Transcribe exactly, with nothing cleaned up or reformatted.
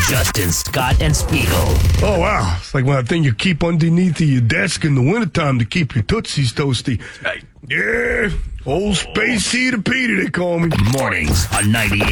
Justin, Scott, and Spiegel. Oh, wow. It's like one thing you keep underneath of your desk in the wintertime to keep your Tootsies toasty. Right. Yeah, old Space Heater Peter, they call me. Mornings on ninety-eight.